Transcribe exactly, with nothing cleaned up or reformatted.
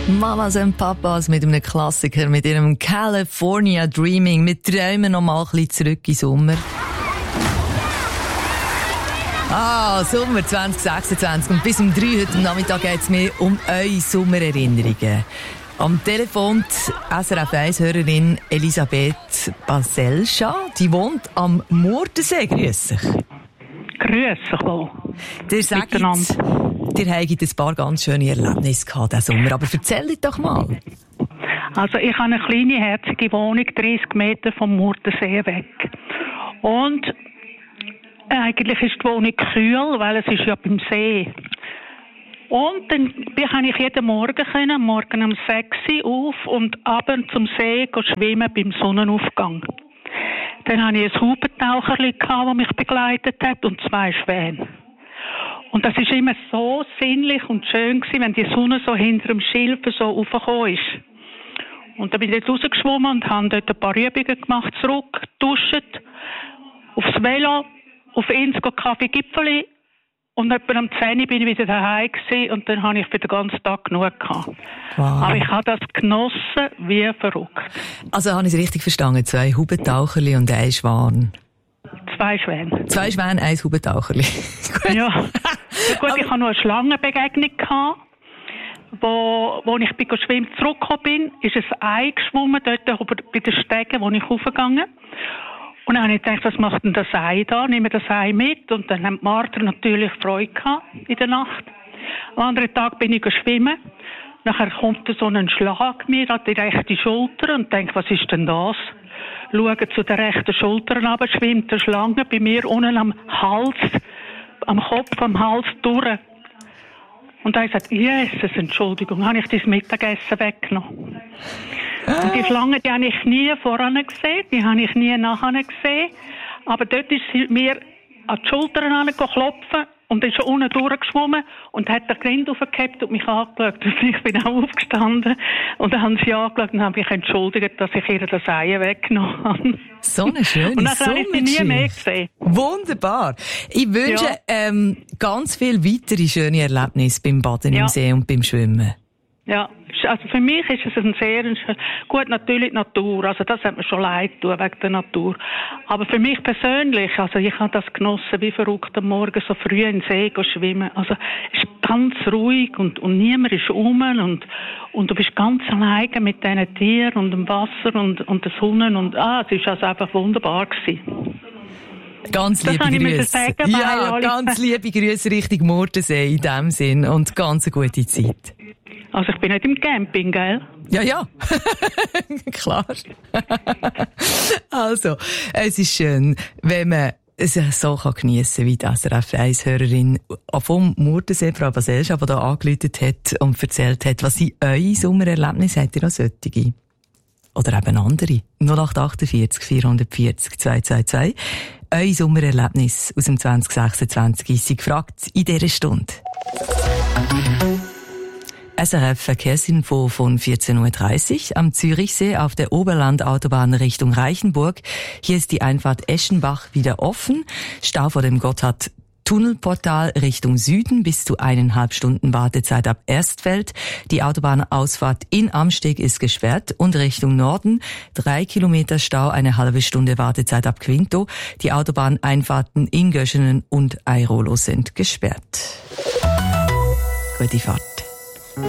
Mamas und Papas mit einem Klassiker, mit ihrem California Dreaming. Wir träumen noch mal ein bisschen zurück in den Sommer. Ah, Sommer zwanzig sechsundzwanzig. Und bis um drei heute Nachmittag geht es mir um eure Sommererinnerungen. Am Telefon die S R F eins-Hörerin Elisabeth Baselscha. Die wohnt am Murtensee. Grüß dich. Grüß dich wohl. Ihr sagt, ihr habt ein paar ganz schöne Erlebnisse gehabt diesen Sommer. Aber erzähl doch mal. Also ich habe eine kleine, herzige Wohnung, dreißig Meter vom Murtensee weg. Und eigentlich ist die Wohnung kühl, weil es ist ja beim See. Und dann kann ich jeden Morgen können, morgen um sechs Uhr auf und abends zum See schwimmen beim Sonnenaufgang. Dann hatte ich ein Hubentaucherli, das mich begleitet hat, und zwei Schwäne. Und das war immer so sinnlich und schön, wenn die Sonne so hinter dem Schilf so raufgekommen ist. Und dann bin ich dort rausgeschwommen und habe dort ein paar Übungen gemacht, zurück, duscht, aufs Velo, auf Inns Kaffee Gipfeli. Und etwa um zehn Uhr bin ich wieder daheim gewesen, und dann habe ich für den ganzen Tag genug gehabt. Wow. Aber ich habe das genossen wie verrückt. Also habe ich es richtig verstanden? Zwei Hubentaucherli und ein Schwan? Zwei Schwäne. Zwei Schwäne, ein Hubentaucherli. Ja. Ja gut, ich hatte noch eine Schlangenbegegnung gehabt, wo, wo ich bei Schwimmen zurückgekommen bin, ist ein Ei geschwommen, dort bei den Stegen, wo ich raufgegangen bin. Und dann habe ich gedacht, was macht denn das Ei da? Nehmen wir das Ei mit. Und dann haben die Marter natürlich Freude gehabt in der Nacht. Am anderen Tag bin ich schwimmen. Nachher kommt so ein Schlag mir an die rechte Schulter und denke, was ist denn das? Schaue zu der rechten Schulter runter, schwimmt eine Schlange bei mir unten am Hals, am Kopf, am Hals durch. Und dann habe ich gesagt, Jesus, Entschuldigung, habe ich das Mittagessen weggenommen. Und die Schlange, die habe ich nie voran gesehen, die habe ich nie nachher gesehen. Aber dort ist sie mir an die Schultern angeklopft und ist schon unten durchgeschwommen und hat den Grind aufgehabt und mich angeschaut. Und ich bin auch aufgestanden und dann haben sie angeschaut und haben mich entschuldigt, dass ich ihr das Ei weggenommen habe. So eine schöne Und dann habe ich sie nie mehr gesehen. Wunderbar. Ich wünsche ja. ähm, ganz viele weitere schöne Erlebnisse beim Baden ja. im See und beim Schwimmen. Ja, also für mich ist es ein sehr, gut, natürlich die Natur, also das hat mir schon leid getan wegen der Natur. Aber für mich persönlich, also ich habe das genossen, wie verrückt am Morgen so früh in den See schwimmen. Also es ist ganz ruhig und, und niemand ist rum und, und du bist ganz alleine mit diesen Tieren und dem Wasser und, und der Sonne und ah, es war also einfach wunderbar gewesen. Ganz liebe Grüße. Sagen, ja, ganz liebe Grüße Richtung Murtensee in dem Sinn und ganz eine gute Zeit. Also ich bin nicht im Camping, gell? Ja, ja. Klar. Also, es ist schön, wenn man es so geniessen kann, wie die S R F eins-Hörerin vom Murtensee, Frau Baselscha, die da angerufen hat und erzählt hat, was sie eure Sommererlebnisse hat, ihr noch solche? Oder eben andere. null acht achtundvierzig vierhundertvierzig zweihundertzweiundzwanzig. Eure Sommererlebnis aus dem zwanzig sechsundzwanzig ist sie gefragt in dieser Stunde. S R F Verkehrsinfo von vierzehn Uhr dreißig am Zürichsee auf der Oberlandautobahn Richtung Reichenburg. Hier ist die Einfahrt Eschenbach wieder offen. Stau vor dem Gotthard Tunnelportal Richtung Süden bis zu eineinhalb Stunden Wartezeit ab Erstfeld. Die Autobahnausfahrt in Amsteg ist gesperrt und Richtung Norden drei Kilometer Stau, eine halbe Stunde Wartezeit ab Quinto. Die Autobahneinfahrten in Göschenen und Airolo sind gesperrt. Gute Fahrt.